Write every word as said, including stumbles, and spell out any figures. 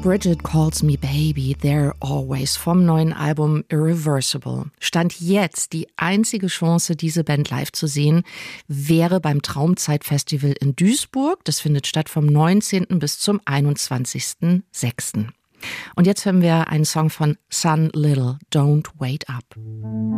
Bridget Calls Me Baby, There Always vom neuen Album Irreversible. Stand jetzt die einzige Chance, diese Band live zu sehen, wäre beim Traumzeit-Festival in Duisburg. Das findet statt vom neunzehnten bis zum einundzwanzigsten sechsten Und jetzt hören wir einen Song von Sun Little, Don't Wait Up.